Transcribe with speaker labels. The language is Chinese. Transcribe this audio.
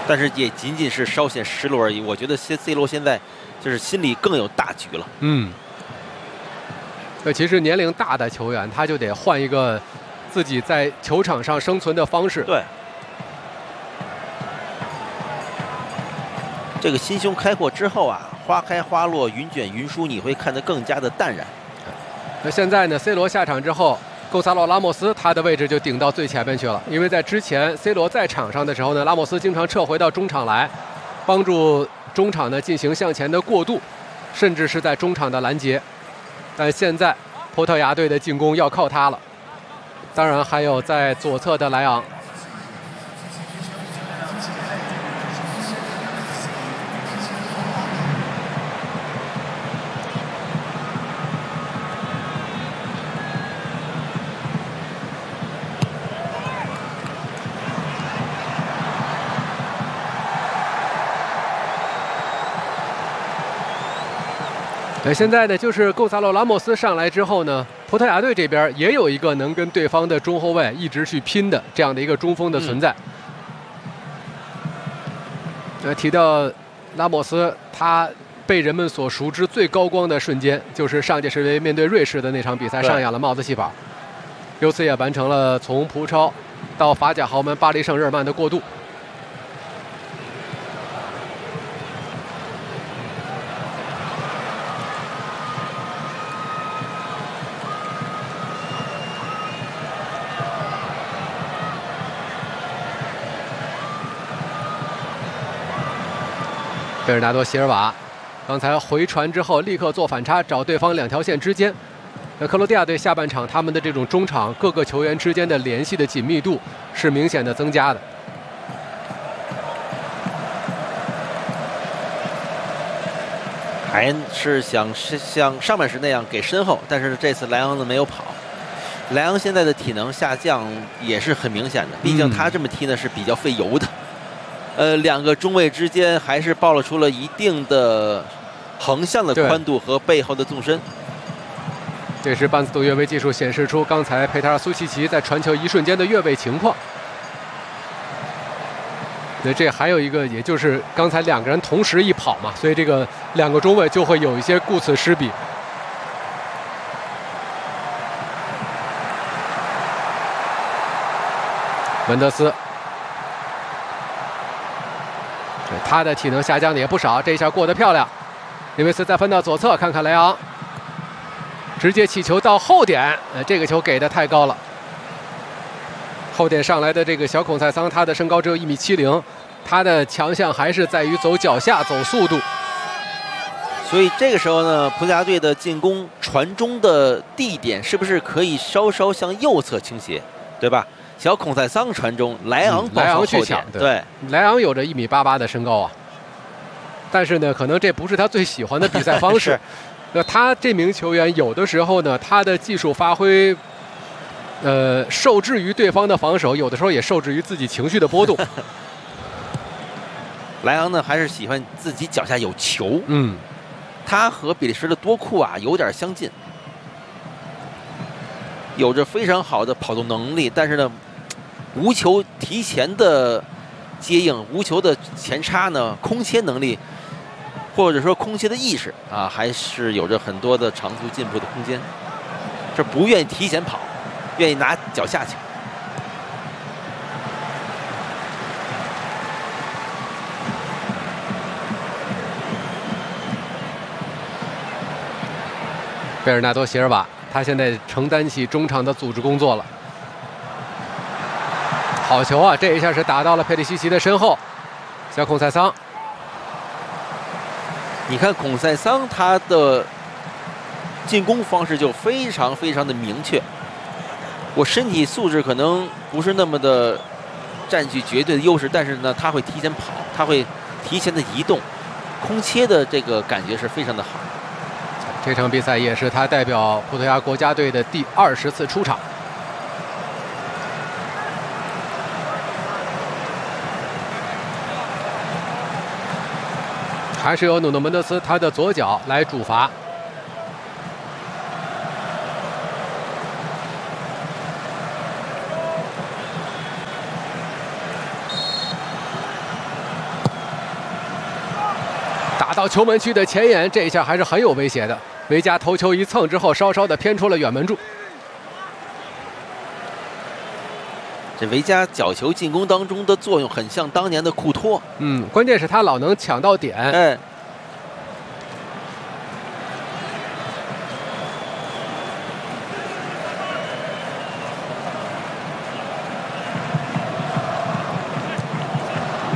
Speaker 1: 但是也仅仅是稍显失落而已。我觉得 C 罗现在就是心里更有大局了。
Speaker 2: 其实年龄大的球员，他就得换一个自己在球场上生存的方式。
Speaker 1: 对，这个心胸开阔之后啊，花开花落，云卷云舒，你会看得更加的淡然。
Speaker 2: 那现在呢 ，C 罗下场之后，贡萨洛·拉莫斯他的位置就顶到最前面去了，因为在之前 C 罗在场上的时候呢，拉莫斯经常撤回到中场来，帮助中场呢进行向前的过渡，甚至是在中场的拦截。但现在葡萄牙队的进攻要靠他了，当然还有在左侧的莱昂。现在呢，就是贡萨洛·拉莫斯上来之后呢，葡萄牙队这边也有一个能跟对方的中后卫一直去拼的这样的一个中锋的存在。提到拉莫斯，他被人们所熟知最高光的瞬间，就是上届世界杯面对瑞士的那场比赛上演了帽子戏法，由此也完成了从葡超到法甲豪门巴黎圣日耳曼的过渡。贝尔纳多·席尔瓦刚才回传之后，立刻做反差，找对方2条线之间。克罗地亚队下半场他们的这种中场各个球员之间的联系的紧密度是明显的增加的。
Speaker 1: 还是想像上半时那样给身后，但是这次莱昂呢没有跑。莱昂现在的体能下降也是很明显的，毕竟他这么踢呢是比较费油的。2个中卫之间还是暴露出了一定的横向的宽度和背后的纵深。
Speaker 2: 这是半自动越位技术显示出刚才佩塔尔·苏契奇在传球一瞬间的越位情况。那这还有一个，也就是刚才2个人同时一跑嘛，所以这个2个中卫就会有一些顾此失彼。文德斯。他的体能下降的也不少，这一下过得漂亮。内维斯再分到左侧，看看莱昂，直接起球到后点，这个球给的太高了。后点上来的这个小孔塞桑，他的身高只有1.70米，他的强项还是在于走脚下、走速度。
Speaker 1: 所以这个时候呢，葡萄牙队的进攻传中的地点是不是可以稍稍向右侧倾斜，对吧？小孔塞桑传中，莱昂
Speaker 2: 去抢，对，莱昂有着1.88米的身高啊，但是呢，可能这不是他最喜欢的比赛方式。那他这名球员有的时候呢，他的技术发挥，受制于对方的防守，有的时候也受制于自己情绪的波动。
Speaker 1: 莱昂呢，还是喜欢自己脚下有球。他和比利时的多库啊有点相近，有着非常好的跑动能力，但是呢，无球提前的接应，无球的前插呢，空切能力，或者说空切的意识啊，还是有着很多的长足进步的空间。这不愿意提前跑，愿意拿脚下球。
Speaker 2: 贝尔纳多·席尔瓦，他现在承担起中场的组织工作了。好球啊！这一下是打到了佩里西奇的身后，小孔塞桑。
Speaker 1: 你看孔塞桑他的进攻方式就非常非常的明确。我身体素质可能不是那么的占据绝对的优势，但是呢，他会提前跑，他会提前的移动，空切的这个感觉是非常的好。
Speaker 2: 这场比赛也是他代表葡萄牙国家队的第20次出场。还是由努诺门德斯他的左脚来主罚。 打到球门区的前沿，这一下还是很有威胁的。维加头球一蹭之后，稍稍的偏出了远门柱。
Speaker 1: 这维加角球进攻当中的作用很像当年的库托，
Speaker 2: 关键是他老能抢到点，
Speaker 1: 哎，